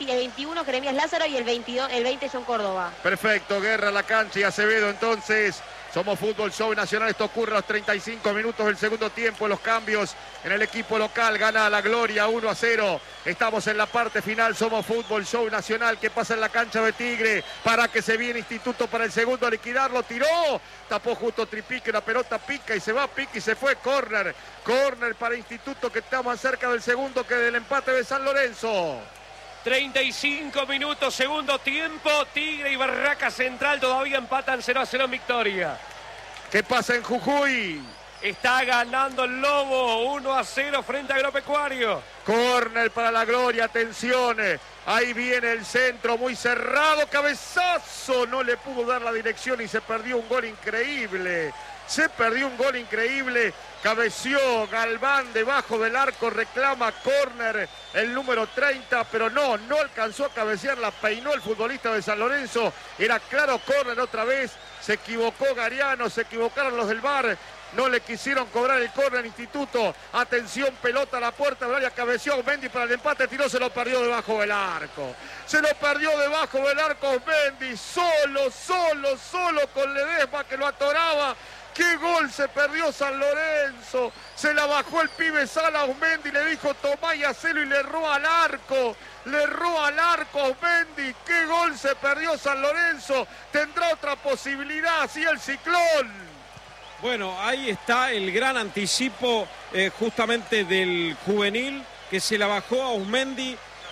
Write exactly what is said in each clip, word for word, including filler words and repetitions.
el veintiuno Jeremías Lázaro y el veintidós, el veinte John Córdoba. Perfecto, Guerra, La Cancha y Acevedo entonces. Somos Fútbol Show Nacional, esto ocurre a los treinta y cinco minutos del segundo tiempo, los cambios en el equipo local, gana La Gloria uno a cero, estamos en la parte final, somos Fútbol Show Nacional, que pasa en la cancha de Tigre, para que se viene Instituto para el segundo a liquidarlo, tiró, tapó justo Tripique, la pelota pica y se va, pica y se fue, córner, córner para Instituto, que está más cerca del segundo que del empate de San Lorenzo. treinta y cinco minutos, segundo tiempo. Tigre y Barraca Central todavía empatan cero a cero en victoria. ¿Qué pasa en Jujuy? Está ganando el Lobo uno a cero frente a Agropecuario. Córner para La Gloria, atención. Ahí viene el centro muy cerrado, cabezazo. No le pudo dar la dirección y se perdió un gol increíble. Se perdió un gol increíble. Cabeció Galván debajo del arco, reclama córner el número treinta, pero no, no alcanzó a cabecear, la peinó el futbolista de San Lorenzo. Era claro córner otra vez. Se equivocó Gariano, se equivocaron los del V A R. No le quisieron cobrar el córner Instituto. Atención, pelota a la puerta del área, cabeció Mendy para el empate, tiró, se lo perdió debajo del arco. Se lo perdió debajo del arco Mendy, solo, solo, solo con Ledesma que lo atoraba. ¡Qué gol se perdió San Lorenzo! Se la bajó el pibe Sala a Osmendi, le dijo tomá y hacelo y le erró al arco. Le erró al arco a Osmendi. ¡Qué gol se perdió San Lorenzo! Tendrá otra posibilidad, así el Ciclón. Bueno, ahí está el gran anticipo eh, justamente del juvenil que se la bajó a Osmendi.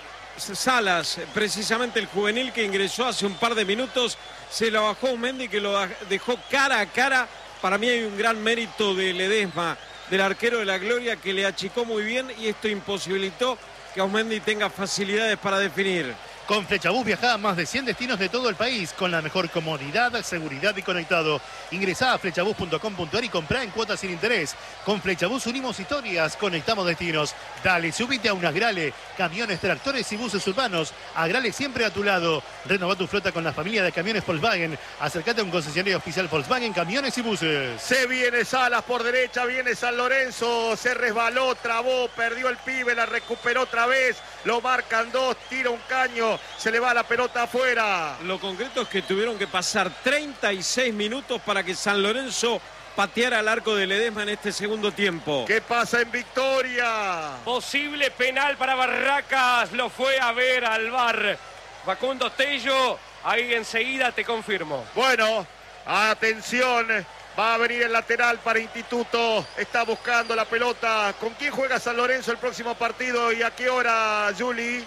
Salas, precisamente el juvenil que ingresó hace un par de minutos, se la bajó a Osmendi que lo dejó cara a cara. Para mí hay un gran mérito de Ledesma, del arquero de La Gloria, que le achicó muy bien y esto imposibilitó que Osmendi tenga facilidades para definir. Con Flechabús viajá a más de cien destinos de todo el país con la mejor comodidad, seguridad y conectado. Ingresá a flechabús punto com punto ar y comprá en cuotas sin interés. Con Flechabús unimos historias, conectamos destinos. Dale, subite a un Agrale, camiones, tractores y buses urbanos. Agrale siempre a tu lado. Renová tu flota con la familia de camiones Volkswagen. Acércate a un concesionario oficial Volkswagen, camiones y buses. Se viene Salas por derecha, viene San Lorenzo, se resbaló, trabó, perdió el pibe, la recuperó otra vez. Lo marcan dos, tira un caño. Se le va la pelota afuera. Lo concreto es que tuvieron que pasar treinta y seis minutos para que San Lorenzo pateara al arco de Ledesma en este segundo tiempo. ¿Qué pasa en Victoria? Posible penal para Barracas. Lo fue a ver al V A R Facundo Tello. Ahí enseguida te confirmo. Bueno, atención. Va a venir el lateral para Instituto. Está buscando la pelota. ¿Con quién juega San Lorenzo el próximo partido y a qué hora, Juli?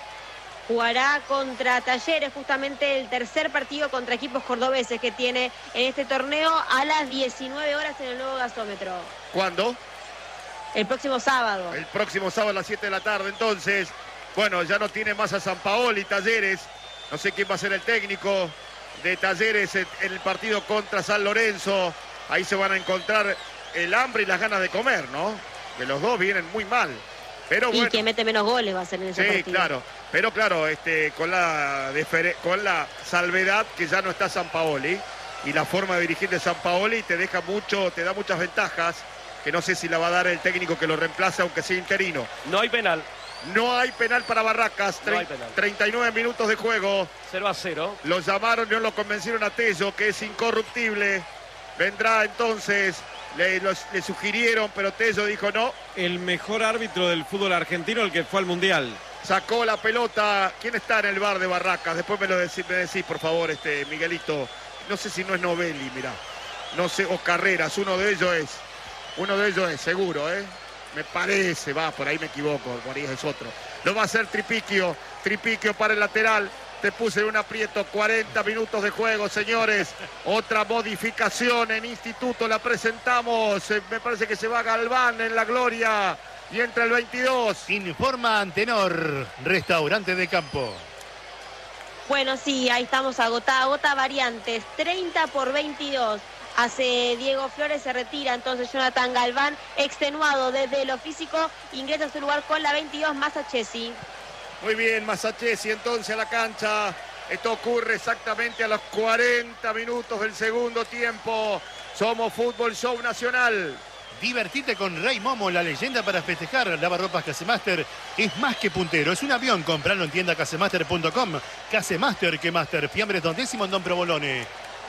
Jugará contra Talleres, justamente el tercer partido contra equipos cordobeses que tiene en este torneo a las diecinueve horas en el nuevo gasómetro. ¿Cuándo? El próximo sábado. El próximo sábado a las siete de la tarde. Entonces, bueno, ya no tiene más a Sampaoli, Talleres. No sé quién va a ser el técnico de Talleres en el partido contra San Lorenzo. Ahí se van a encontrar el hambre y las ganas de comer, ¿no? Que los dos vienen muy mal. Pero y bueno, que mete menos goles va a ser en ese sí, partido. claro. Pero claro, este, con, la con la salvedad que ya no está Sampaoli y la forma de dirigir de Sampaoli te deja mucho, te da muchas ventajas que no sé si la va a dar el técnico que lo reemplaza aunque sea interino. No hay penal. No hay penal para Barracas. No hay penal. treinta y nueve minutos de juego. cero a cero. Lo llamaron y no lo convencieron a Tello, que es incorruptible. Vendrá entonces, le, los, le sugirieron, pero Tello dijo no. El mejor árbitro del fútbol argentino, el que fue al Mundial. Sacó la pelota. ¿Quién está en el bar de Barracas? Después me lo decís, me decís, por favor, este Miguelito. No sé si no es Novelli, mirá. No sé, o Carreras, uno de ellos es. Uno de ellos es, seguro, ¿eh? Me parece, va, por ahí me equivoco, por ahí es otro. Lo va a hacer Tripiquio. Tripiquio para el lateral. Te puse en un aprieto, cuarenta minutos de juego, señores. Otra modificación en Instituto, la presentamos. Me parece que se va Galván en La Gloria. Y entra el veintidós. Informa Antenor, restaurante de campo. Bueno, sí, ahí estamos, agota, agota variantes. treinta por veintidós. Hace Diego Flores, se retira entonces Jonathan Galván, extenuado desde lo físico, ingresa a su lugar con la veintidós, Masachesi. Muy bien, Masachesi entonces a la cancha. Esto ocurre exactamente a los cuarenta minutos del segundo tiempo. Somos Fútbol Show Nacional. Divertite con Rey Momo, la leyenda para festejar. Lavarropas Casemaster es más que puntero, es un avión. Compralo en tienda casemaster punto com. Casemaster, que Master. Fiambres Dondésimo en Don Provolone.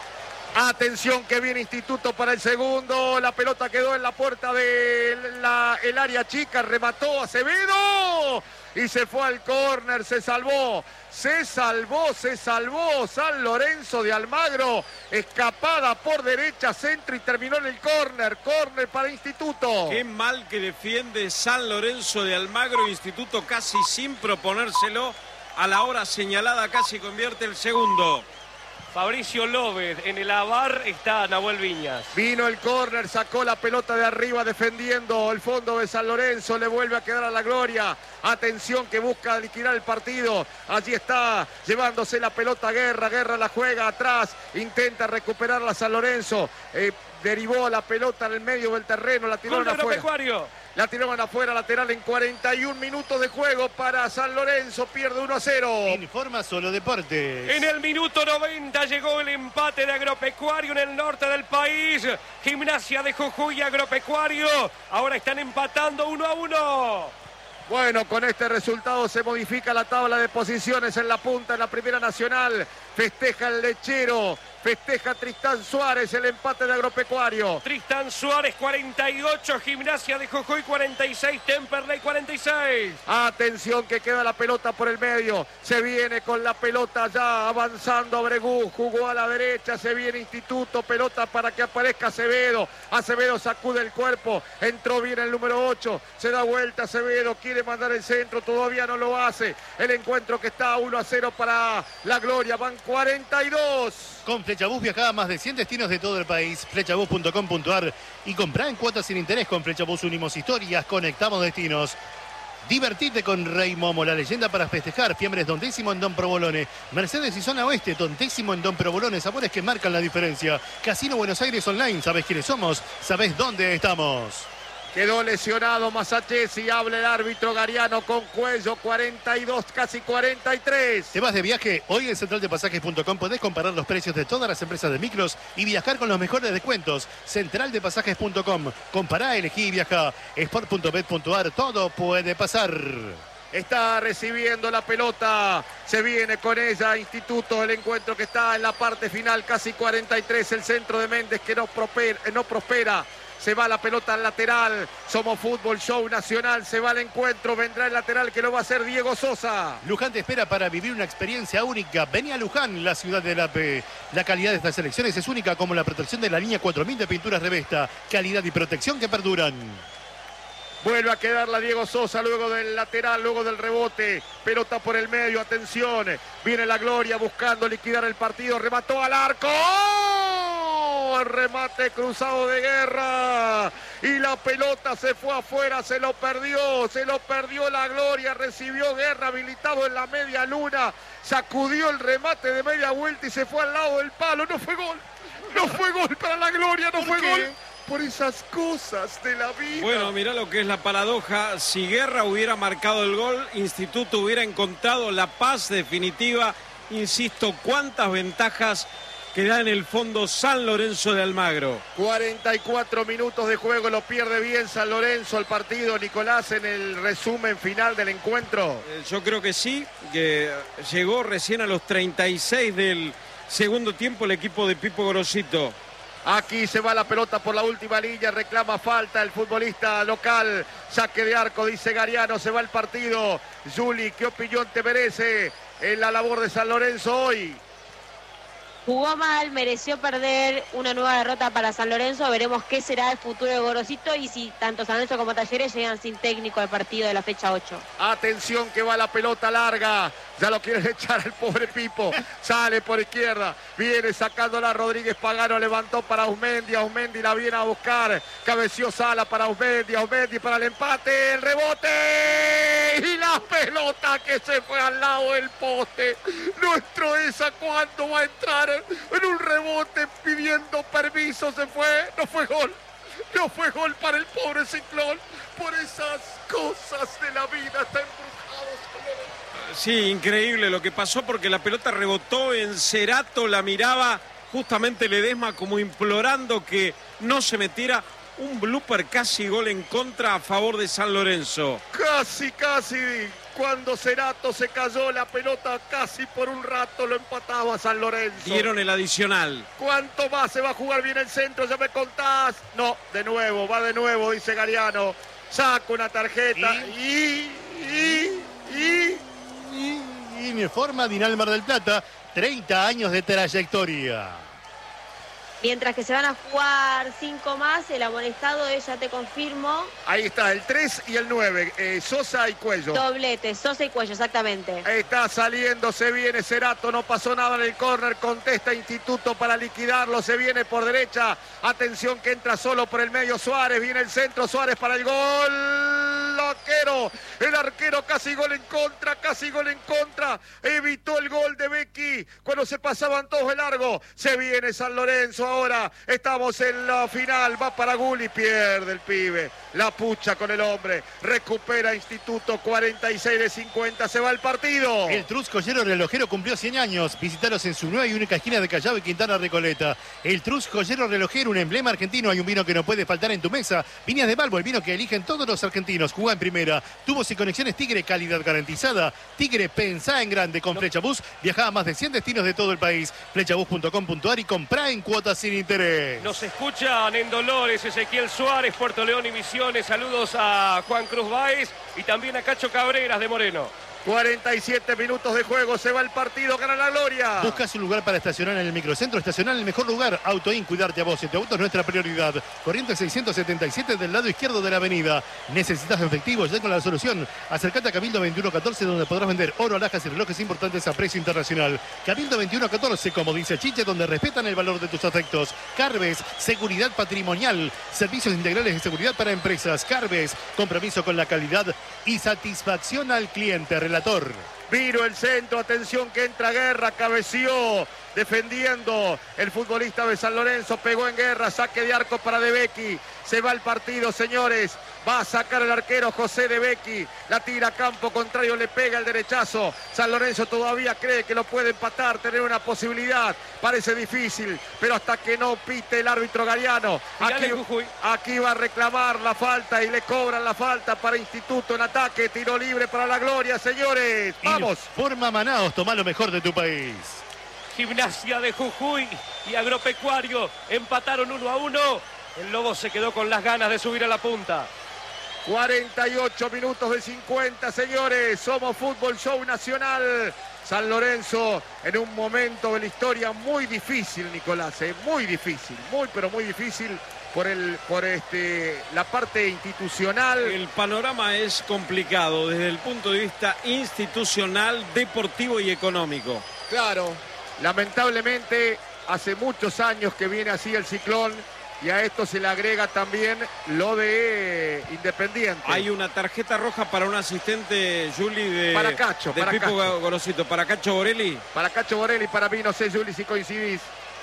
Atención que viene Instituto para el segundo. La pelota quedó en la puerta del el área chica. Remató Acevedo. Y se fue al córner. Se salvó. Se salvó, se salvó San Lorenzo de Almagro. Escapada por derecha, centro y terminó en el córner. Córner para Instituto. Qué mal que defiende San Lorenzo de Almagro. Instituto casi sin proponérselo. A la hora señalada casi convierte el segundo. Fabricio López, en el A V A R está Nahuel Viñas. Vino el córner, sacó la pelota de arriba defendiendo el fondo de San Lorenzo, le vuelve a quedar a la gloria. Atención que busca liquidar el partido. Allí está llevándose la pelota Guerra, Guerra la juega atrás, intenta recuperarla San Lorenzo. Eh, derivó la pelota en el medio del terreno, la tiró afuera. Agropecuario. La tiraron afuera, lateral en cuarenta y un minutos de juego para San Lorenzo, pierde uno a cero. Informa Solo Deportes. En el minuto noventa llegó el empate de Agropecuario en el norte del país. Gimnasia de Jujuy y Agropecuario ahora están empatando uno a uno. Bueno, con este resultado se modifica la tabla de posiciones en la punta en la Primera Nacional. Festeja el Lechero, festeja Tristán Suárez el empate de Agropecuario. Tristán Suárez cuarenta y ocho, Gimnasia de Jujuy cuarenta y seis, Temperley cuarenta y seis. Atención que queda la pelota por el medio. Se viene con la pelota ya avanzando Abregú, jugó a la derecha, se viene Instituto, pelota para que aparezca Acevedo. Acevedo sacude el cuerpo, entró bien el número ocho, se da vuelta Acevedo, quiere mandar el centro, todavía no lo hace. El encuentro que está uno a cero para la gloria, van cuarenta y dos. Con Flechabús viaja a más de cien destinos de todo el país. Flechabús punto com punto ar y comprá en cuotas sin interés. Con Flechabús unimos historias, conectamos destinos. Divertite con Rey Momo, la leyenda para festejar. Fiambres Dondésimo en Don Provolone. Mercedes y Zona Oeste, Dondésimo en Don Provolone. Sabores que marcan la diferencia. Casino Buenos Aires Online. ¿Sabés quiénes somos? ¿Sabés dónde estamos? Quedó lesionado Masachesi, habla el árbitro Gariano con Cuello, cuarenta y dos, casi cuarenta y tres. ¿Te vas de viaje? Hoy en central de pasajes punto com podés comparar los precios de todas las empresas de micros y viajar con los mejores descuentos. central de pasajes punto com. Compará, elegí y viaja. sport punto bet punto ar, todo puede pasar. Está recibiendo la pelota, se viene con ella Instituto, el encuentro que está en la parte final, casi cuarenta y tres, el centro de Méndez que no prospera, no prospera. Se va la pelota al lateral. Somos Fútbol Show Nacional. Se va el encuentro. Vendrá el lateral que lo va a hacer Diego Sosa. Luján te espera para vivir una experiencia única. Vení a Luján, la ciudad del A P. La calidad de estas selecciones es única, como la protección de la línea cuatro mil de pinturas Revesta. Calidad y protección que perduran. Vuelve a quedarla Diego Sosa luego del lateral, luego del rebote. Pelota por el medio, atención. Viene la gloria buscando liquidar el partido. Remató al arco. El remate cruzado de Guerra. Y la pelota se fue afuera, se lo perdió. Se lo perdió la gloria. Recibió Guerra habilitado en la media luna. Sacudió el remate de media vuelta y se fue al lado del palo. No fue gol. No fue gol para la gloria, no fue gol. Por esas cosas de la vida. Bueno, mirá lo que es la paradoja. Si Guerra hubiera marcado el gol, Instituto hubiera encontrado la paz definitiva. Insisto, cuántas ventajas que da en el fondo San Lorenzo de Almagro. cuarenta y cuatro minutos de juego, lo pierde bien San Lorenzo el partido. Nicolás, en el resumen final del encuentro. Eh, yo creo que sí, que llegó recién a los treinta y seis del segundo tiempo el equipo de Pipo Gorosito. Aquí se va la pelota por la última línea, reclama falta el futbolista local. Saque de arco, dice Gariano, se va el partido. Juli, ¿qué opinión te merece en la labor de San Lorenzo hoy? Jugó mal, mereció perder, una nueva derrota para San Lorenzo. Veremos qué será el futuro de Gorosito y si tanto San Lorenzo como Talleres llegan sin técnico al partido de la fecha ocho. Atención que va la pelota larga. Ya lo quieren echar el pobre Pipo. Sale por izquierda. Viene sacándola Rodríguez Pagano. Levantó para Ausmendi. Ausmendi la viene a buscar. Cabeció Sala para Ausmendi. Ausmendi para el empate. El rebote. Y la pelota que se fue al lado del poste. Nuestro esa cuando va a entrar en un rebote pidiendo permiso. Se fue. No fue gol. No fue gol para el pobre Ciclón. Por esas cosas de la vida está embrujado. Sí, increíble lo que pasó porque la pelota rebotó en Cerato, la miraba justamente Ledesma como implorando que no se metiera. un blooper casi gol en contra a favor de San Lorenzo. Casi, casi. Cuando Cerato se cayó, la pelota casi por un rato lo empataba San Lorenzo. Dieron el adicional. ¿Cuánto más se va a jugar bien el centro? Ya me contás. No, de nuevo, va de nuevo, dice Gariano. Saca una tarjeta y... y... y... y, y informa Dinal Mar del Plata, treinta años de trayectoria. Mientras que se van a jugar cinco más, el amonestado es, ya te confirmo. Ahí está, el tres y el nueve, eh, Sosa y Cuello. Doblete, Sosa y Cuello, exactamente. Está saliendo, se viene Cerato, no pasó nada en el córner, contesta Instituto para liquidarlo, se viene por derecha. Atención que entra solo por el medio Suárez, viene el centro, Suárez para el gol. Arquero, el arquero casi gol en contra, casi gol en contra. Evitó el gol de Becky cuando se pasaban todos de largo. Se viene San Lorenzo. Ahora estamos en la final, va para Gulli, pierde el pibe, la pucha con el hombre, recupera Instituto, cuarenta y seis de cincuenta, se va el partido. El Truz Joyero Relojero cumplió cien años, visitaros en su nueva y única esquina de Callao y Quintana Recoleta. El Truz Joyero Relojero, un emblema argentino, hay un vino que no puede faltar en tu mesa. Viñas de Balbo, el vino que eligen todos los argentinos, juega en primera, tubos y conexiones Tigre, calidad garantizada. Tigre, pensá en grande, con Flechabús, viaja a más de cien destinos de todo el país. flechabús punto com punto ar y comprá en cuotas sin interés. Nos escuchan en Dolores, Ezequiel Suárez, Puerto León y Misiones. Saludos a Juan Cruz Báez y también a Cacho Cabreras de Moreno. cuarenta y siete minutos de juego, se va el partido, gana la gloria. Buscas un lugar para estacionar en el microcentro, estacionar en el mejor lugar. Autoin, cuidarte a vos, y tu auto es nuestra prioridad. Corriente seiscientos setenta y siete del lado izquierdo de la avenida. ¿Necesitas efectivo? Ya con la solución. Acércate a Cabildo veintiuno catorce, donde podrás vender oro, alhajas y relojes importantes a precio internacional. Cabildo veintiuno catorce, como dice Chiche, donde respetan el valor de tus afectos. Carves, seguridad patrimonial, servicios integrales de seguridad para empresas. Carves, compromiso con la calidad y satisfacción al cliente. Relator. Viro el centro, atención que entra Guerra, cabeció, defendiendo el futbolista de San Lorenzo, pegó en Guerra, saque de arco para De Becchi, se va el partido, señores, va a sacar el arquero José De Becchi, la tira a campo contrario, le pega el derechazo, San Lorenzo todavía cree que lo puede empatar, tener una posibilidad, parece difícil, pero hasta que no pite el árbitro Gariano, aquí, aquí va a reclamar la falta y le cobran la falta para Instituto en ataque, tiro libre para la gloria, señores, vamos. Forma Manaos, toma lo mejor de tu país. Gimnasia de Jujuy y Agropecuario empataron uno a uno. El Lobo se quedó con las ganas de subir a la punta. cuarenta y ocho minutos de cincuenta, señores. Somos Fútbol Show Nacional. San Lorenzo en un momento de la historia muy difícil, Nicolás, eh, muy difícil, muy pero muy difícil por el por este la parte institucional. El panorama es complicado desde el punto de vista institucional, deportivo y económico. Claro, lamentablemente hace muchos años que viene así el ciclón. Y a esto se le agrega también lo de Independiente. Hay una tarjeta roja para un asistente, Juli, de, para Cacho, de para Pipo Cacho. Gorosito. ¿Para Cacho Borelli? Para Cacho Borelli, para mí, no sé, Juli, si coincidís.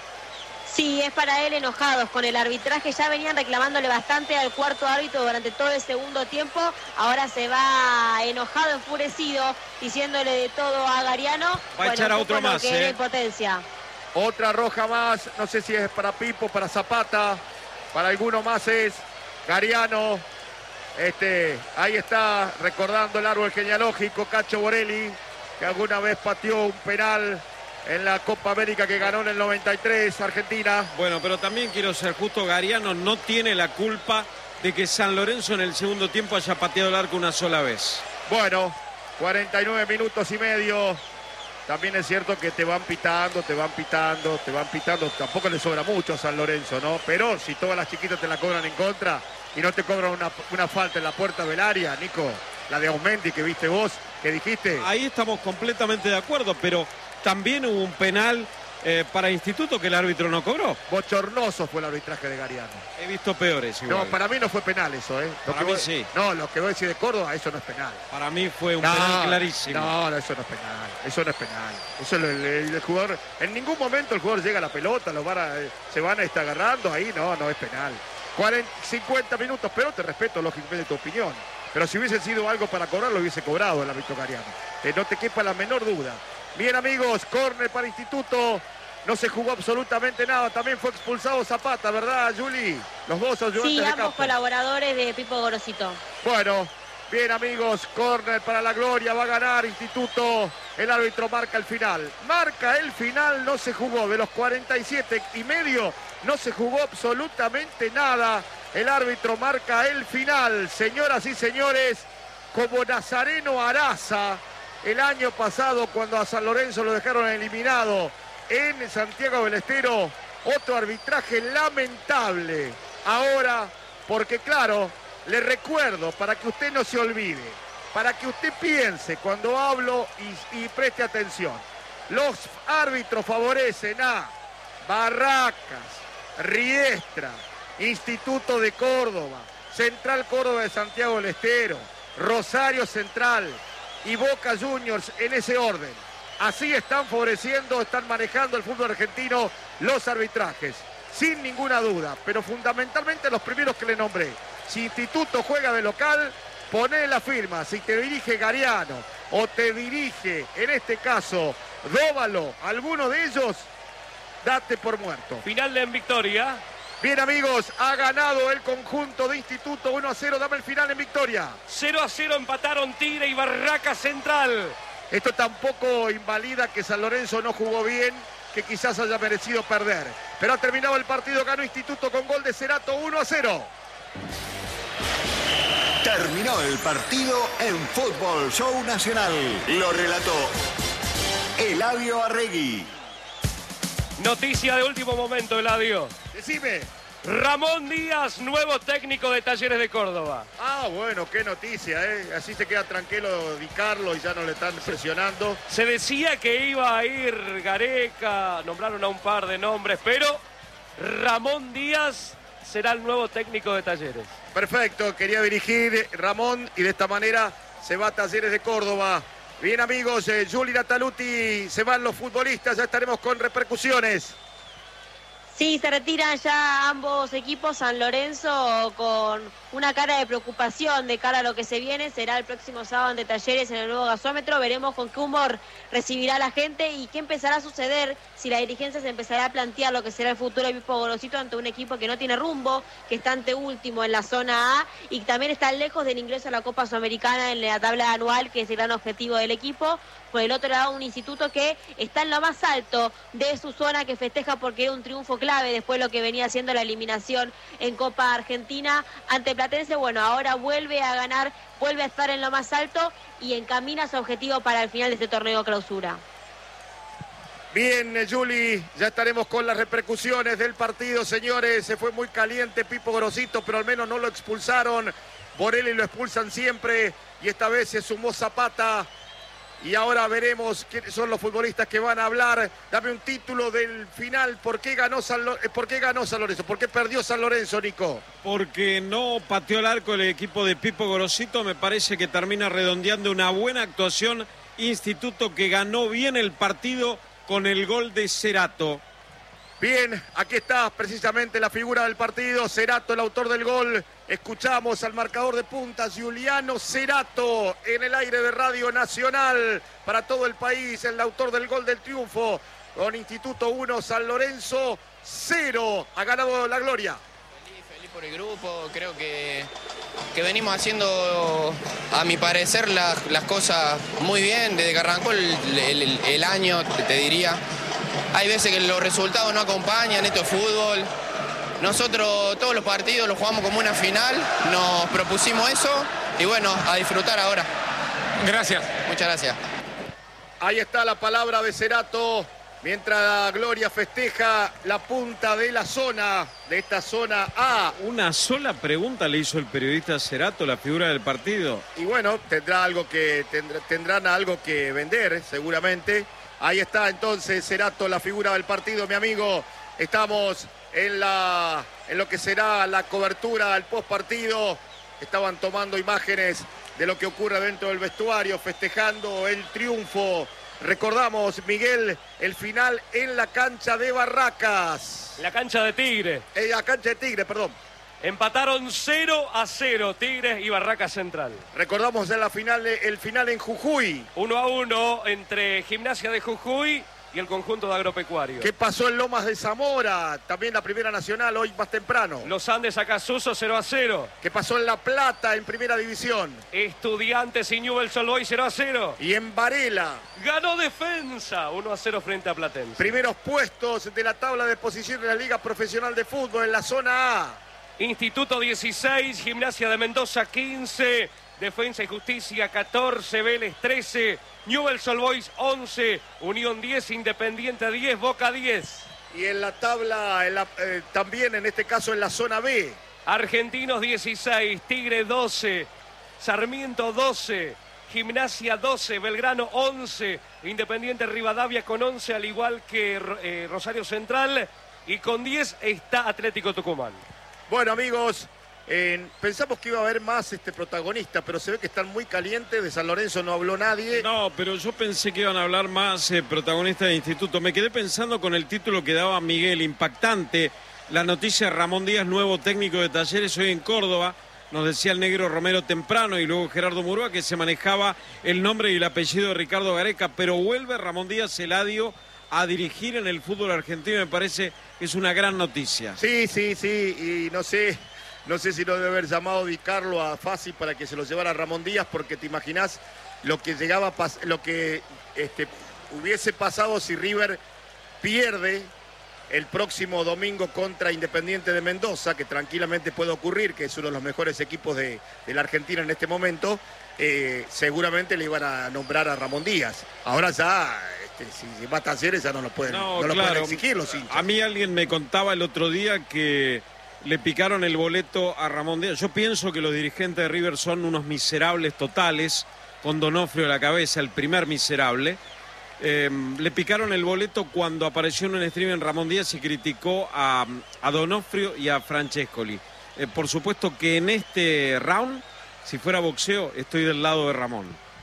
Sí, es para él, enojados con el arbitraje. Ya venían reclamándole bastante al cuarto árbitro durante todo el segundo tiempo. Ahora se va enojado, enfurecido, diciéndole de todo a Gariano. Va a bueno, echar a otro más, que era ¿eh? impotencia. Otra roja más, no sé si es para Pipo, para Zapata, para alguno más es Gariano. Este, ahí está recordando el árbol genealógico, Cacho Borelli, que alguna vez pateó un penal en la Copa América que ganó en el noventa y tres, Argentina. Bueno, pero también quiero ser justo, Gariano no tiene la culpa de que San Lorenzo en el segundo tiempo haya pateado el arco una sola vez. Bueno, cuarenta y nueve minutos y medio. También es cierto que te van pitando, te van pitando, te van pitando. Tampoco le sobra mucho a San Lorenzo, ¿no? Pero si todas las chiquitas te la cobran en contra y no te cobran una, una falta en la puerta del área, Nico, la de Aumendi que viste vos, que dijiste. Ahí estamos completamente de acuerdo, pero también hubo un penal eh, para Instituto que el árbitro no cobró. Bochornoso fue el arbitraje de Gariano. He visto peores igual. No, para mí no fue penal eso, ¿eh? Lo Para que mí vos, sí. No, lo que vos decís de Córdoba, eso no es penal. Para mí fue un no, penal clarísimo. No, no, eso no es penal. Eso no es penal. Eso el, el, el jugador, en ningún momento el jugador llega a la pelota, los van a, se van a estar agarrando, ahí no, no es penal. cuarenta, cincuenta minutos, pero te respeto lógicamente tu opinión. Pero si hubiese sido algo para cobrar, lo hubiese cobrado el árbitro Gariano. Que no te quepa la menor duda. Bien, amigos, córner para Instituto. no se jugó absolutamente nada. También fue expulsado Zapata, ¿verdad, Juli? Los dos ayudantes Sí, de ambos campo. colaboradores de Pipo Gorosito. Bueno, bien amigos, córner para la gloria, va a ganar Instituto. El árbitro marca el final. Marca el final, no se jugó. De los cuarenta y siete y medio, no se jugó absolutamente nada. El árbitro marca el final. Señoras y señores, como Nazareno Araza, el año pasado cuando a San Lorenzo lo dejaron eliminado en Santiago del Estero, otro arbitraje lamentable. Ahora, porque claro, le recuerdo, para que usted no se olvide, para que usted piense cuando hablo y, y preste atención. Los árbitros favorecen a Barracas, Riestra, Instituto de Córdoba, Central Córdoba de Santiago del Estero, Rosario Central y Boca Juniors, en ese orden. Así están favoreciendo, están manejando el fútbol argentino los arbitrajes, sin ninguna duda, pero fundamentalmente los primeros que le nombré. Si Instituto juega de local, poné la firma. Si te dirige Gariano o te dirige, en este caso, Dóvalo, alguno de ellos, date por muerto. Final en victoria. Bien amigos, ha ganado el conjunto de Instituto uno a cero. Dame el final en victoria. cero a cero empataron Tigre y Barraca Central. Esto tampoco invalida que San Lorenzo no jugó bien, que quizás haya merecido perder. Pero ha terminado el partido, ganó Instituto con gol de Cerato uno a cero. Terminó el partido en Fútbol Show Nacional. Lo relató Eladio Arregui. Noticia de último momento, Eladio. Decime. Ramón Díaz, nuevo técnico de Talleres de Córdoba. Ah, bueno, qué noticia, ¿eh? Así se queda tranquilo Di Carlo y ya no le están presionando. Se decía que iba a ir Gareca, nombraron a un par de nombres, pero Ramón Díaz será el nuevo técnico de Talleres. Perfecto, quería dirigir Ramón y de esta manera se va a Talleres de Córdoba. Bien amigos, eh, Juli Nataluti, se van los futbolistas, ya estaremos con repercusiones. Sí, se retiran ya ambos equipos. San Lorenzo con una cara de preocupación de cara a lo que se viene. Será el próximo sábado ante Talleres en el nuevo gasómetro. Veremos con qué humor recibirá la gente y qué empezará a suceder si la dirigencia se empezará a plantear lo que será el futuro de Pipo Gorosito ante un equipo que no tiene rumbo, que está anteúltimo en la zona A y también está lejos del ingreso a la Copa Sudamericana en la tabla anual, que es el gran objetivo del equipo. Por el otro lado, un Instituto que está en lo más alto de su zona, que festeja porque era un triunfo clave después de lo que venía haciendo la eliminación en Copa Argentina ante Platense. Bueno, ahora vuelve a ganar, vuelve a estar en lo más alto y encamina su objetivo para el final de este torneo clausura. Bien, Juli, ya estaremos con las repercusiones del partido, señores. Se fue muy caliente Pipo Gorosito, pero al menos no lo expulsaron. Borelli lo expulsan siempre y esta vez se sumó Zapata. Y ahora veremos quiénes son los futbolistas que van a hablar. Dame un título del final. ¿Por qué ganó San, Lo- ¿Por qué ganó San Lorenzo? ¿Por qué perdió San Lorenzo, Nico? Porque no pateó el arco el equipo de Pipo Gorosito. Me parece que termina redondeando una buena actuación. Instituto que ganó bien el partido con el gol de Cerato. Bien, aquí está precisamente la figura del partido. Cerato, el autor del gol. Escuchamos al marcador de puntas, Juliano Cerato, en el aire de Radio Nacional para todo el país, el autor del gol del triunfo. Con Instituto uno, San Lorenzo cero. Ha ganado la gloria. Feliz, feliz por el grupo. Creo que, que venimos haciendo, a mi parecer, las, las cosas muy bien desde que arrancó el, el, el año, te diría. Hay veces que los resultados no acompañan, esto es fútbol. Nosotros todos los partidos los jugamos como una final, nos propusimos eso y bueno, a disfrutar ahora. Gracias. Muchas gracias. Ahí está la palabra de Cerato, mientras la gloria festeja la punta de la zona, de esta zona A. Una sola pregunta le hizo el periodista Cerato, la figura del partido. Y bueno, tendrá algo que, tendrá, tendrán algo que vender, seguramente. Ahí está entonces Cerato, la figura del partido, mi amigo. Estamos en, la, en lo que será la cobertura al postpartido. Estaban tomando imágenes de lo que ocurre dentro del vestuario, festejando el triunfo. Recordamos, Miguel, el final en la cancha de Barracas. La cancha de Tigre. En la cancha de Tigre, perdón. Empataron cero a cero Tigres y Barraca Central. Recordamos en la final, el final en Jujuy. uno a uno entre Gimnasia de Jujuy y el conjunto de Agropecuario. ¿Qué pasó en Lomas de Zamora? También la Primera Nacional, hoy más temprano. Los Andes Acasuso cero a cero. ¿Qué pasó en La Plata, en Primera División? Estudiantes y Newell's Old Boys cero a cero. Y en Varela. Ganó Defensa uno a cero frente a Platense. Primeros puestos de la tabla de posición de la Liga Profesional de Fútbol en la zona A. Instituto dieciséis, Gimnasia de Mendoza quince, Defensa y Justicia catorce, Vélez trece, Newell's Old Boys once, Unión diez, Independiente diez, Boca diez. Y en la tabla, en la, eh, también en este caso en la zona B. Argentinos dieciséis, Tigre doce, Sarmiento doce, Gimnasia doce, Belgrano once, Independiente Rivadavia con once, al igual que eh, Rosario Central, y con diez está Atlético Tucumán. Bueno, amigos, eh, pensamos que iba a haber más este protagonista, pero se ve que están muy calientes. De San Lorenzo no habló nadie. No, pero yo pensé que iban a hablar más eh, protagonistas del instituto. Me quedé pensando con el título que daba Miguel, impactante. La noticia de Ramón Díaz, nuevo técnico de Talleres hoy en Córdoba. Nos decía el negro Romero temprano y luego Gerardo Murúa que se manejaba el nombre y el apellido de Ricardo Gareca, pero vuelve Ramón Díaz Eladio a dirigir en el fútbol argentino. Me parece que es una gran noticia. Sí, sí, sí, y no sé, no sé si lo debe haber llamado Di Carlo a Fassi para que se lo llevara a Ramón Díaz, porque te imaginás lo que llegaba, lo que este, hubiese pasado si River pierde el próximo domingo contra Independiente de Mendoza, que tranquilamente puede ocurrir, que es uno de los mejores equipos de, de la Argentina en este momento. Eh, seguramente le iban a nombrar a Ramón Díaz. Ahora ya, este, si va a Talleres ya no lo pueden, no, no lo claro. pueden exigir los hinchas. A mí alguien me contaba el otro día que le picaron el boleto a Ramón Díaz. Yo pienso que los dirigentes de River son unos miserables totales, con Donofrio a la cabeza, el primer miserable. Eh, le picaron el boleto cuando apareció en un stream en Ramón Díaz y criticó a, a Donofrio y a Francescoli. Eh, por supuesto que en este round, si fuera boxeo, estoy del lado de Ramón.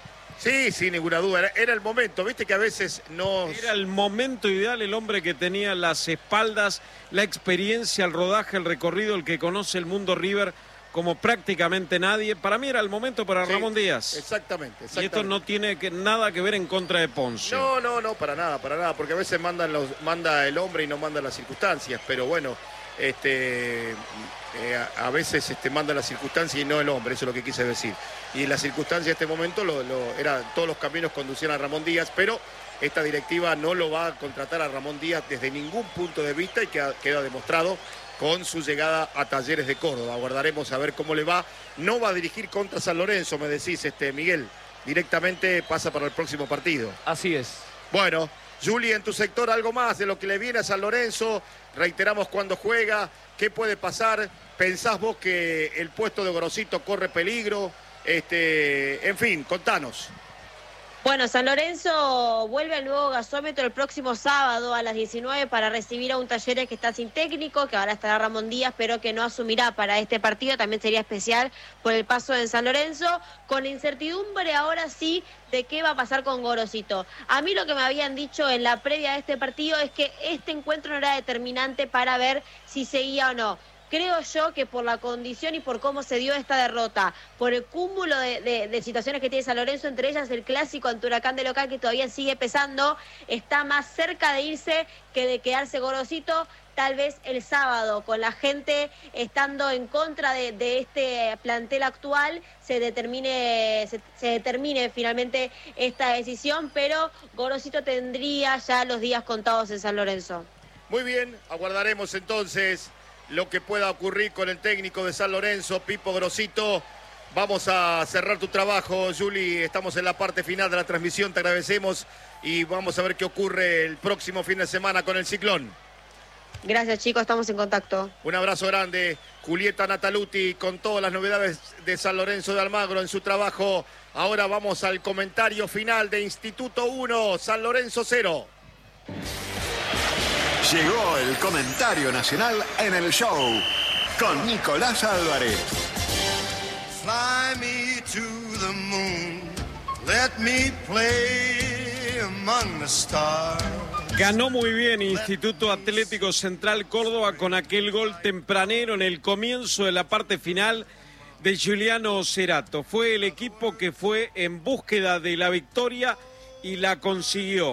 Sí, sin ninguna duda. Era, era el momento, viste que a veces no... Era el momento ideal, el hombre que tenía las espaldas, la experiencia, el rodaje, el recorrido, el que conoce el mundo River como prácticamente nadie. Para mí era el momento para sí, Ramón Díaz. Exactamente, exactamente. Y esto no tiene que, nada que ver en contra de Ponce. No, no, no, para nada, para nada, porque a veces mandan los, manda el hombre y no manda las circunstancias, pero bueno, este, eh, a veces este, manda las circunstancias y no el hombre, eso es lo que quise decir. Y la circunstancia en este momento, lo, lo, era, todos los caminos conducían a Ramón Díaz, pero esta directiva no lo va a contratar a Ramón Díaz desde ningún punto de vista y queda, queda demostrado con su llegada a Talleres de Córdoba. Aguardaremos a ver cómo le va. No va a dirigir contra San Lorenzo, me decís, este Miguel. Directamente pasa para el próximo partido. Así es. Bueno, Juli, en tu sector algo más de lo que le viene a San Lorenzo. Reiteramos cuándo juega, qué puede pasar. ¿Pensás vos que el puesto de Gorosito corre peligro? Este, en fin, contanos. Bueno, San Lorenzo vuelve al nuevo gasómetro el próximo sábado a las diecinueve para recibir a un Talleres que está sin técnico, que ahora estará Ramón Díaz, pero que no asumirá para este partido. También sería especial por el paso en San Lorenzo, con incertidumbre ahora sí de qué va a pasar con Gorosito. A mí lo que me habían dicho en la previa de este partido es que este encuentro no era determinante para ver si seguía o no. Creo yo que por la condición y por cómo se dio esta derrota, por el cúmulo de, de, de situaciones que tiene San Lorenzo, entre ellas el clásico ante Huracán de local que todavía sigue pesando, está más cerca de irse que de quedarse Gorosito. Tal vez el sábado, con la gente estando en contra de, de este plantel actual, se determine, se, se determine finalmente esta decisión, pero Gorosito tendría ya los días contados en San Lorenzo. Muy bien, aguardaremos entonces lo que pueda ocurrir con el técnico de San Lorenzo, Pipo Gorosito. Vamos a cerrar tu trabajo, Juli. Estamos en la parte final de la transmisión, te agradecemos y vamos a ver qué ocurre el próximo fin de semana con el Ciclón. Gracias, chicos, estamos en contacto. Un abrazo grande. Julieta Nataluti con todas las novedades de San Lorenzo de Almagro en su trabajo. Ahora vamos al comentario final de Instituto uno, San Lorenzo cero. Llegó el comentario nacional en el show con Nicolás Álvarez. Fly me to the moon, let me play among the stars. Ganó muy bien Instituto Atlético Central Córdoba con aquel gol tempranero en el comienzo de la parte final de Giuliano Cerato. Fue el equipo que fue en búsqueda de la victoria y la consiguió.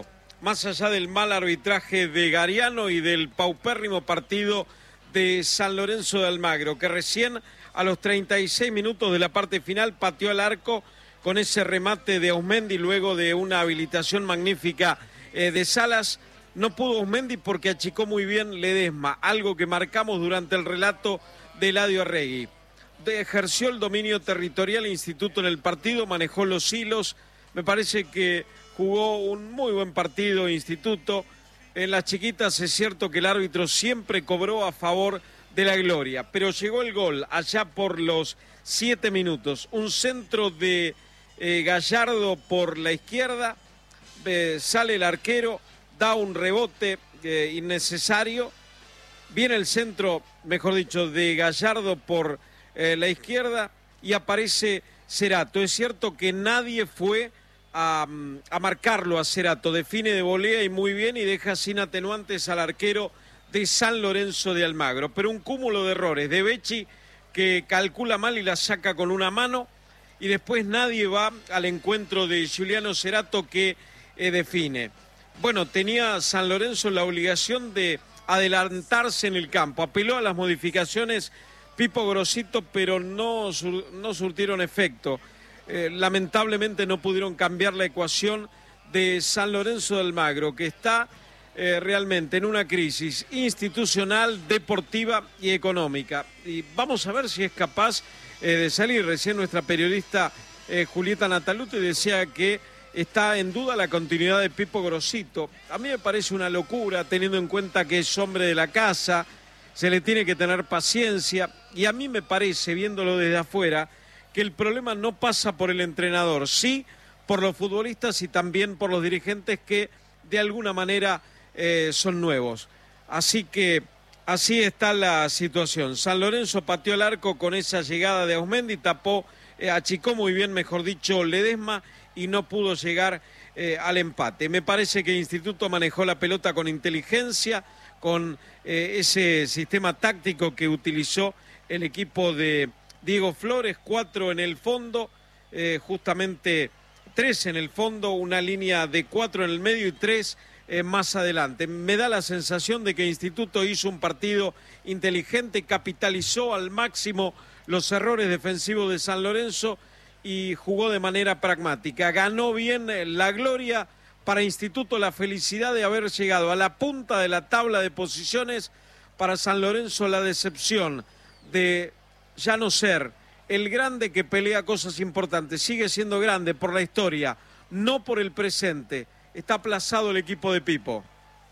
más allá del mal arbitraje de Gariano y del paupérrimo partido de San Lorenzo de Almagro, que recién a los treinta y seis minutos de la parte final pateó al arco con ese remate de Ausmendi luego de una habilitación magnífica eh, de Salas. No pudo Ausmendi porque achicó muy bien Ledesma, algo que marcamos durante el relato de Eladio Arregui. De, ejerció el dominio territorial Instituto en el partido, manejó los hilos, me parece que jugó un muy buen partido Instituto. En las chiquitas es cierto que el árbitro siempre cobró a favor de la gloria, pero llegó el gol allá por los siete minutos. Un centro de eh, Gallardo por la izquierda, eh, sale el arquero, da un rebote eh, innecesario, viene el centro, mejor dicho, de Gallardo por eh, la izquierda y aparece Cerato. Es cierto que nadie fue a, a marcarlo a Cerato, define de volea y muy bien y deja sin atenuantes al arquero de San Lorenzo de Almagro, pero un cúmulo de errores de Becci que calcula mal y la saca con una mano y después nadie va al encuentro de Giuliano Cerato que eh, define. Bueno, tenía San Lorenzo la obligación de adelantarse en el campo, apeló a las modificaciones Pipo Grosito, pero no, sur, no surtieron efecto. Eh, lamentablemente no pudieron cambiar la ecuación de San Lorenzo de Almagro, que está eh, realmente en una crisis institucional, deportiva y económica. Y vamos a ver si es capaz eh, de salir. Recién nuestra periodista eh, Julieta Nataluti decía que está en duda la continuidad de Pipo Grosito. A mí me parece una locura, teniendo en cuenta que es hombre de la casa, se le tiene que tener paciencia, y a mí me parece, viéndolo desde afuera, que el problema no pasa por el entrenador, sí por los futbolistas y también por los dirigentes que de alguna manera eh, son nuevos. Así que así está la situación. San Lorenzo pateó el arco con esa llegada de Ausmendi, tapó, eh, achicó muy bien, mejor dicho, Ledesma, y no pudo llegar eh, al empate. Me parece que el Instituto manejó la pelota con inteligencia, con eh, ese sistema táctico que utilizó el equipo de Diego Flores, cuatro en el fondo, eh, justamente tres en el fondo, una línea de cuatro en el medio y tres eh, más adelante. Me da la sensación de que el Instituto hizo un partido inteligente, capitalizó al máximo los errores defensivos de San Lorenzo y jugó de manera pragmática. Ganó bien la gloria para Instituto, la felicidad de haber llegado a la punta de la tabla de posiciones. Para San Lorenzo la decepción de ya no ser el grande que pelea cosas importantes. Sigue siendo grande por la historia, no por el presente. Está aplazado el equipo de Pipo.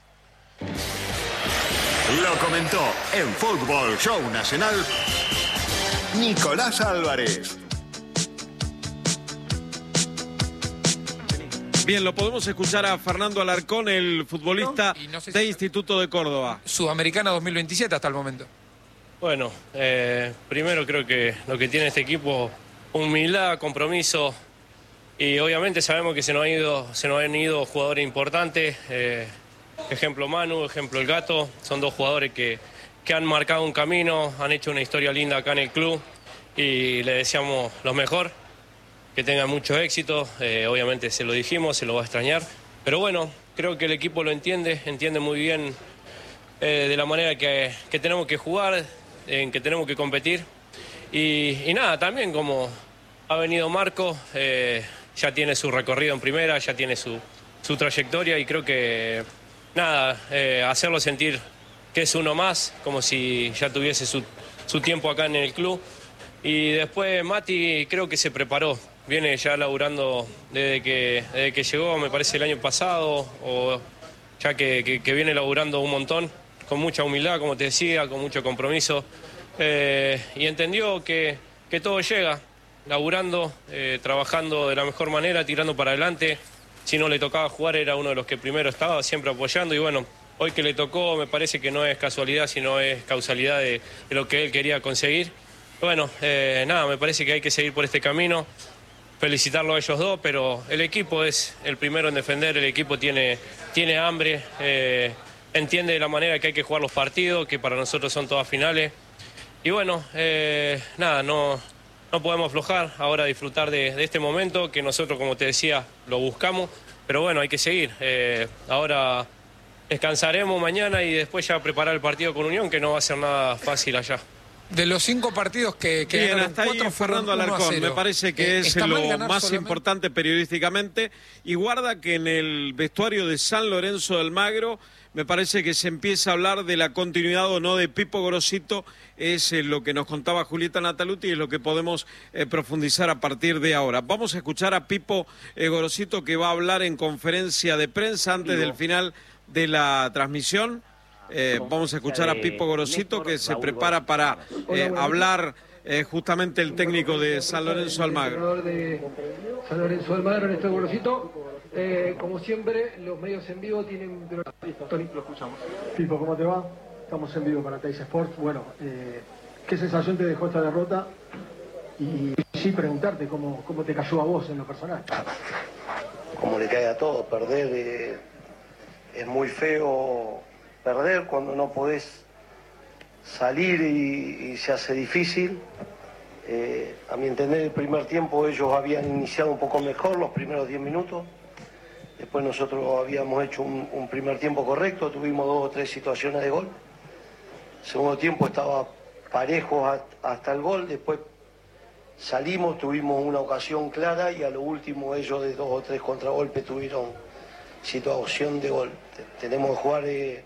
Lo comentó en Fútbol Show Nacional Nicolás Álvarez. Bien, lo podemos escuchar a Fernando Alarcón, el futbolista no sé de si... Instituto de Córdoba. Sudamericana dos mil veintisiete hasta el momento. Bueno, eh, primero creo que lo que tiene este equipo, humildad, compromiso, y obviamente sabemos que se nos, ha ido, se nos han ido jugadores importantes, eh, ejemplo Manu, ejemplo El Gato, son dos jugadores que, que han marcado un camino, han hecho una historia linda acá en el club y le deseamos lo mejor. Que tenga mucho éxito, eh, obviamente se lo dijimos, se lo va a extrañar, pero bueno, creo que el equipo lo entiende, entiende muy bien eh, de la manera que, que tenemos que jugar, en que tenemos que competir, y, y nada, también como ha venido Marco, eh, ya tiene su recorrido en primera, ya tiene su, su trayectoria, y creo que nada, eh, hacerlo sentir que es uno más, como si ya tuviese su, su tiempo acá en el club. Y después Mati creo que se preparó, viene ya laburando desde que, desde que llegó, me parece el año pasado, o ya que, que, que viene laburando un montón, con mucha humildad, como te decía, con mucho compromiso, eh, y entendió que, que todo llega, laburando, eh, trabajando de la mejor manera, tirando para adelante. Si no le tocaba jugar era uno de los que primero estaba, siempre apoyando, y bueno, hoy que le tocó me parece que no es casualidad, sino es causalidad de, de lo que él quería conseguir. Bueno, eh, nada, me parece que hay que seguir por este camino, felicitarlo a ellos dos, pero el equipo es el primero en defender, el equipo tiene, tiene hambre, eh, entiende de la manera que hay que jugar los partidos, que para nosotros son todas finales. Y bueno, eh, nada, no, no podemos aflojar, ahora disfrutar de, de este momento, que nosotros, como te decía, lo buscamos, pero bueno, hay que seguir. Eh, ahora descansaremos mañana y después ya preparar el partido con Unión, que no va a ser nada fácil allá. De los cinco partidos que, que Bien, ganaron hasta ahí cuatro fueron Fernando uno a Alarcón, cero. me parece que Eh, es ¿está mal lo ganar más solamente? importante periodísticamente. Y guarda que en el vestuario de San Lorenzo del Magro me parece que se empieza a hablar de la continuidad o no de Pipo Gorosito. Es eh, lo que nos contaba Julieta Nataluti y es lo que podemos eh, profundizar a partir de ahora. Vamos a escuchar a Pipo eh, Gorosito, que va a hablar en conferencia de prensa antes del final de la transmisión. Eh, vamos a escuchar a Pipo Gorosito, que se prepara para eh, hablar eh, justamente el técnico de San Lorenzo Almagro. El de San Lorenzo Almagro, Néstor Gorosito. Eh, como siempre, los medios en vivo tienen... Tony, lo escuchamos. Pipo, ¿cómo te va? Estamos en vivo para Teis Sports. Bueno, eh, ¿qué sensación te dejó esta derrota? Y sí, preguntarte cómo, cómo te cayó a vos en lo personal. Como le cae a todos, perder eh, es muy feo. Perder cuando no podés salir y, y se hace difícil. Eh, a mi entender, el primer tiempo ellos habían iniciado un poco mejor, los primeros diez minutos. Después nosotros habíamos hecho un, un primer tiempo correcto, tuvimos dos o tres situaciones de gol. El segundo tiempo estaba parejo hasta, hasta el gol, después salimos, tuvimos una ocasión clara y a lo último ellos de dos o tres contragolpes tuvieron situación de gol. Tenemos que jugar... Eh,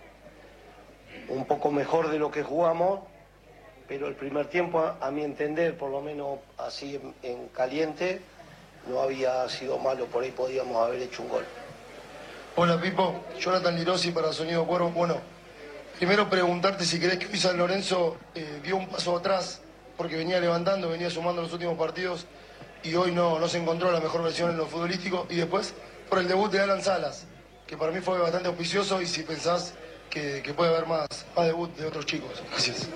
un poco mejor de lo que jugamos, pero el primer tiempo, a, a mi entender, por lo menos así en, en caliente, no había sido malo, por ahí podíamos haber hecho un gol. Hola Pipo, Jonathan Lirosi para Sonido Cuervo. Bueno, primero preguntarte si crees que hoy San Lorenzo eh, dio un paso atrás, porque venía levantando, venía sumando los últimos partidos y hoy no, no se encontró la mejor versión en lo futbolístico, y después por el debut de Alan Salas, que para mí fue bastante auspicioso, y si pensás Que, que puede haber más, más debut de otros chicos. Gracias.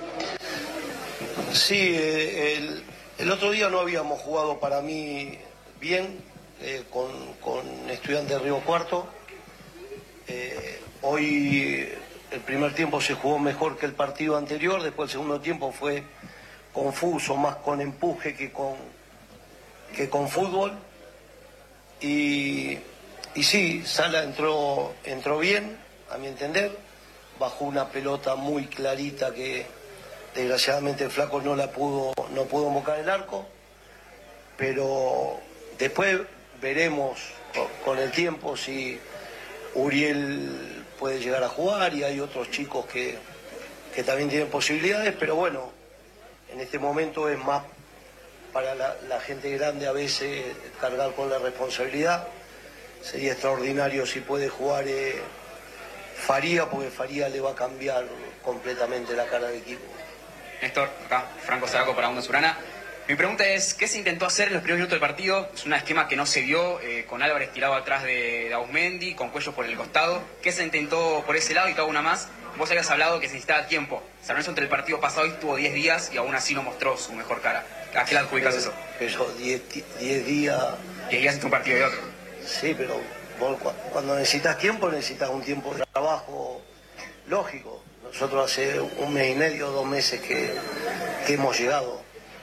Sí, eh, el, el otro día no habíamos jugado para mí bien eh, con, con Estudiantes de Río Cuarto. Eh, hoy el primer tiempo se jugó mejor que el partido anterior, después el segundo tiempo fue confuso, más con empuje que con, que con fútbol. Y, y sí, Sala entró, entró bien, a mi entender. Bajó una pelota muy clarita que desgraciadamente el flaco no la pudo, no pudo embocar el arco, pero después veremos con el tiempo si Uriel puede llegar a jugar, y hay otros chicos que, que también tienen posibilidades, pero bueno, en este momento es más para la, la gente grande a veces cargar con la responsabilidad. Sería extraordinario si puede jugar eh, Faría, porque Faría le va a cambiar completamente la cara del equipo. Néstor, acá, Franco Zaraco para Onda Surana. Mi pregunta es, ¿qué se intentó hacer en los primeros minutos del partido? Es un esquema que no se dio, eh, con Álvarez tirado atrás de, de Ausmendi, con Cuello por el costado. ¿Qué se intentó por ese lado? Y toda una más. Vos habías hablado que se necesitaba tiempo. San Lorenzo entre el partido pasado y estuvo diez días y aún así no mostró su mejor cara. ¿A qué le adjudicas eso? Pero diez días... diez días entre un partido y otro. Sí, pero vos cuando necesitas tiempo, necesitas un tiempo de trabajo lógico. Nosotros hace un mes y medio, dos meses que, que hemos llegado.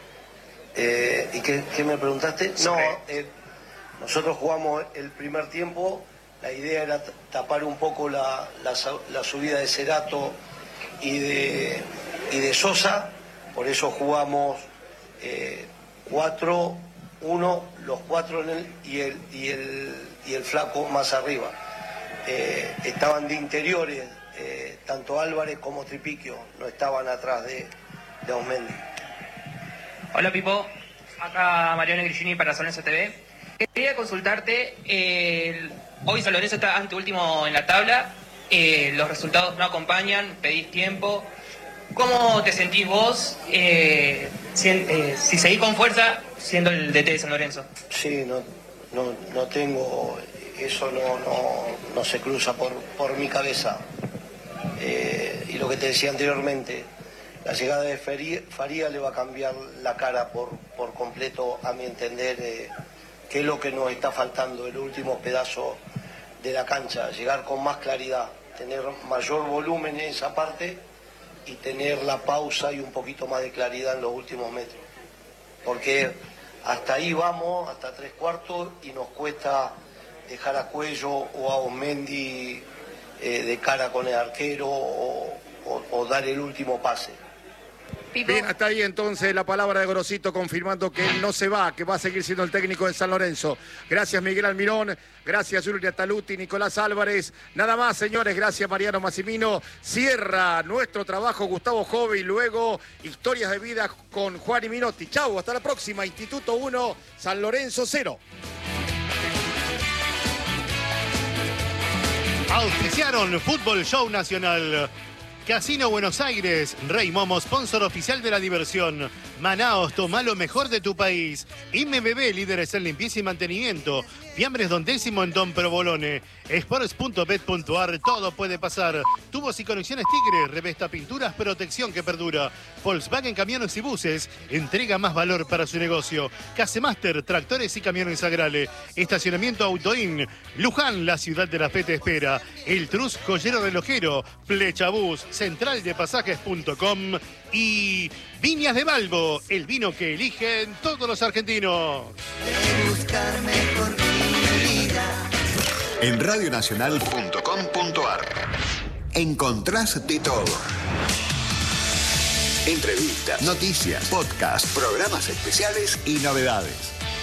Eh, ¿Y qué, qué me preguntaste? No, eh, nosotros jugamos el primer tiempo, la idea era tapar un poco la, la, la subida de Cerato y de, y de Sosa, por eso jugamos eh, cuatro uno, los cuatro en el, y, el, y, el, y el flaco más arriba. Eh, estaban de interiores, eh, tanto Álvarez como Tripiquio, no estaban atrás de, de Ausmendi. Hola Pipo, acá Mariano Grigini para San Lorenzo T V. Quería consultarte, eh, hoy San Lorenzo está anteúltimo en la tabla, eh, los resultados no acompañan, pedís tiempo. ¿Cómo te sentís vos, eh, si, eh, si seguís con fuerza siendo el D T de San Lorenzo? Sí, no, no, no tengo, eso no, no, no se cruza por, por mi cabeza. Eh, y lo que te decía anteriormente, la llegada de Faría, Faría le va a cambiar la cara por, por completo, a mi entender, eh, que es lo que nos está faltando, el último pedazo de la cancha, llegar con más claridad, tener mayor volumen en esa parte y tener la pausa y un poquito más de claridad en los últimos metros. Porque hasta ahí vamos, hasta tres cuartos, y nos cuesta dejar a Cuello o a Osmendi eh, de cara con el arquero o, o, o dar el último pase. Bien, hasta ahí entonces la palabra de Gorosito confirmando que él no se va, que va a seguir siendo el técnico de San Lorenzo. Gracias Miguel Almirón, gracias Julio Taluti, Nicolás Álvarez. Nada más, señores, gracias Mariano Massimino. Cierra nuestro trabajo Gustavo Jove y luego Historias de Vida con Juan y Minotti. Chau, hasta la próxima. Instituto uno, San Lorenzo cero. Auspiciaron Fútbol Show Nacional. Casino Buenos Aires, Rey Momo, sponsor oficial de la diversión. Manaos, toma lo mejor de tu país. M B B, líderes en limpieza y mantenimiento. Fiambres Don Décimo en Don Provolone. Sports punto bet punto ar, todo puede pasar. Tubos y conexiones Tigre, revesta pinturas, protección que perdura. Volkswagen Camiones y Buses, entrega más valor para su negocio. Casemaster, tractores y camiones Agrale. Estacionamiento Autoin. Luján, la ciudad de la fe te espera. El Trus Joyero Relojero. Flechabús, central de pasajes punto com. Y Viñas de Balbo, el vino que eligen todos los argentinos. En radio nacional punto com punto ar encontrás de todo. Entrevistas, noticias, podcasts, programas especiales y novedades.